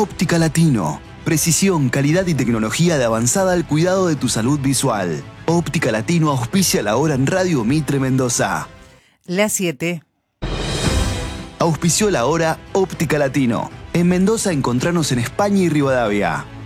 Óptica Latino. Precisión, calidad y tecnología de avanzada al cuidado de tu salud visual. Óptica Latino auspicia la hora en Radio Mitre Mendoza. Las 7. Auspició la hora Óptica Latino. En Mendoza encontranos en España y Rivadavia.